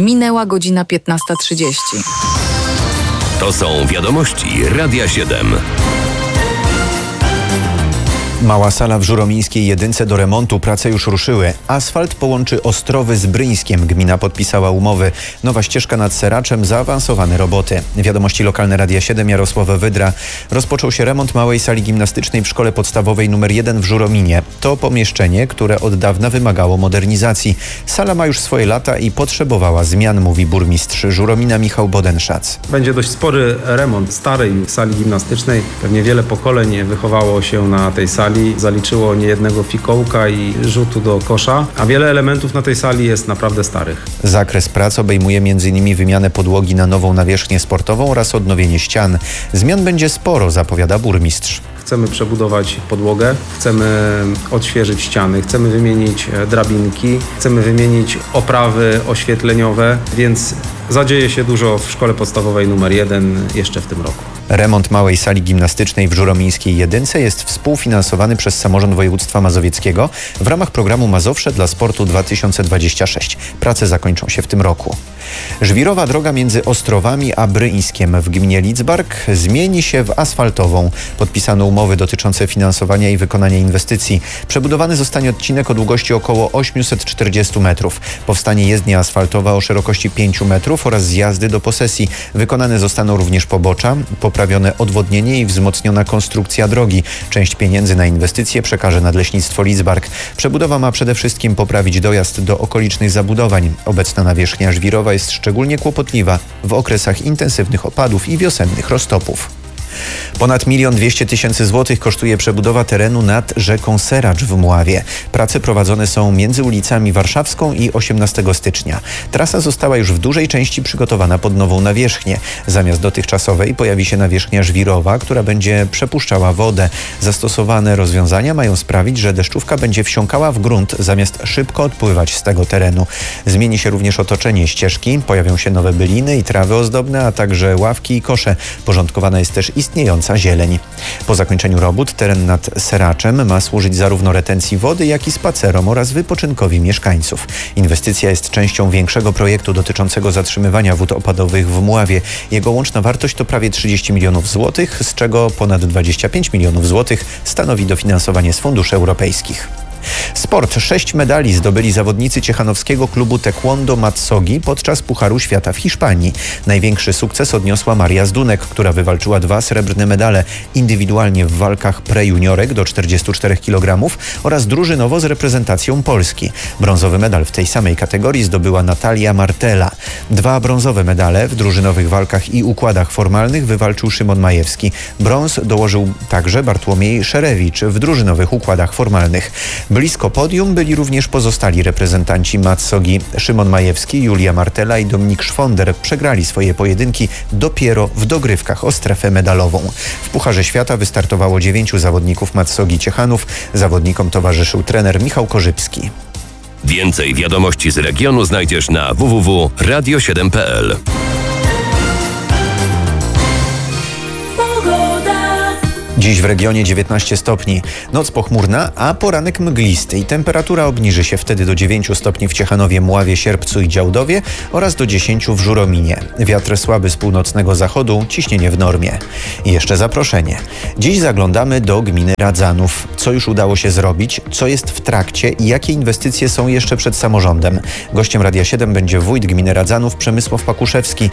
Minęła godzina 15:30. To są wiadomości Radia 7. Mała sala w Żuromińskiej Jedynce do remontu. Prace już ruszyły. Asfalt połączy Ostrowy z Bryńskiem. Gmina podpisała umowy. Nowa ścieżka nad Seraczem, zaawansowane roboty. Wiadomości lokalne Radia 7, Jarosław Wydra. Rozpoczął się remont małej sali gimnastycznej w szkole podstawowej nr 1 w Żurominie. To pomieszczenie, które od dawna wymagało modernizacji. Sala ma już swoje lata i potrzebowała zmian, mówi burmistrz Żuromina Michał Bodenszac. Będzie dość spory remont starej sali gimnastycznej. Pewnie wiele pokoleń wychowało się na tej sali. Zaliczyło niejednego fikołka i rzutu do kosza, a wiele elementów na tej sali jest naprawdę starych. Zakres prac obejmuje m.in. wymianę podłogi na nową nawierzchnię sportową oraz odnowienie ścian. Zmian będzie sporo, zapowiada burmistrz. Chcemy przebudować podłogę, chcemy odświeżyć ściany, chcemy wymienić drabinki, chcemy wymienić oprawy oświetleniowe, więc zadzieje się dużo w szkole podstawowej nr 1 jeszcze w tym roku. Remont małej sali gimnastycznej w Żuromińskiej Jedynce jest współfinansowany przez samorząd województwa mazowieckiego w ramach programu Mazowsze dla Sportu 2026. Prace zakończą się w tym roku. Żwirowa droga między Ostrowami a Bryńskiem w gminie Lidzbark zmieni się w asfaltową. Podpisano umowy dotyczące finansowania i wykonania inwestycji. Przebudowany zostanie odcinek o długości około 840 metrów. Powstanie jezdnia asfaltowa o szerokości 5 metrów oraz zjazdy do posesji. Wykonane zostaną również pobocza, poprawione odwodnienie i wzmocniona konstrukcja drogi. Część pieniędzy na inwestycje przekaże Nadleśnictwo Lidzbark. Przebudowa ma przede wszystkim poprawić dojazd do okolicznych zabudowań. Obecna nawierzchnia żwirowa jest szczególnie kłopotliwa w okresach intensywnych opadów i wiosennych roztopów. Ponad 1 200 000 złotych kosztuje przebudowa terenu nad rzeką Seracz w Mławie. Prace prowadzone są między ulicami Warszawską i 18 stycznia. Trasa została już w dużej części przygotowana pod nową nawierzchnię. Zamiast dotychczasowej pojawi się nawierzchnia żwirowa, która będzie przepuszczała wodę. Zastosowane rozwiązania mają sprawić, że deszczówka będzie wsiąkała w grunt, zamiast szybko odpływać z tego terenu. Zmieni się również otoczenie ścieżki, pojawią się nowe byliny i trawy ozdobne, a także ławki i kosze. Porządkowana jest też istniejąca zieleń. Po zakończeniu robót teren nad Seraczem ma służyć zarówno retencji wody, jak i spacerom oraz wypoczynkowi mieszkańców. Inwestycja jest częścią większego projektu dotyczącego zatrzymywania wód opadowych w Mławie. Jego łączna wartość to prawie 30 milionów złotych, z czego ponad 25 milionów złotych stanowi dofinansowanie z funduszy europejskich. Sport. 6 medali zdobyli zawodnicy ciechanowskiego klubu taekwondo Matsogi podczas Pucharu Świata w Hiszpanii. Największy sukces odniosła Maria Zdunek, która wywalczyła 2 srebrne medale indywidualnie w walkach prejuniorek do 44 kg oraz drużynowo z reprezentacją Polski. Brązowy medal w tej samej kategorii zdobyła Natalia Martela. 2 brązowe medale w drużynowych walkach i układach formalnych wywalczył Szymon Majewski. Brąz dołożył także Bartłomiej Szerewicz w drużynowych układach formalnych. Blisko podium byli również pozostali reprezentanci Matsogi. Szymon Majewski, Julia Martela i Dominik Szwonder przegrali swoje pojedynki dopiero w dogrywkach o strefę medalową. W Pucharze Świata wystartowało 9 zawodników Matsogi Ciechanów. Zawodnikom towarzyszył trener Michał Korzybski. Więcej wiadomości z regionu znajdziesz na www.radio7.pl. Dziś w regionie 19 stopni. Noc pochmurna, a poranek mglisty i temperatura obniży się wtedy do 9 stopni w Ciechanowie, Mławie, Sierpcu i Działdowie oraz do 10 w Żurominie. Wiatr słaby z północnego zachodu, ciśnienie w normie. I jeszcze zaproszenie. Dziś zaglądamy do gminy Radzanów. Co już udało się zrobić, co jest w trakcie i jakie inwestycje są jeszcze przed samorządem. Gościem Radia 7 będzie wójt gminy Radzanów Przemysław Pakuszewski.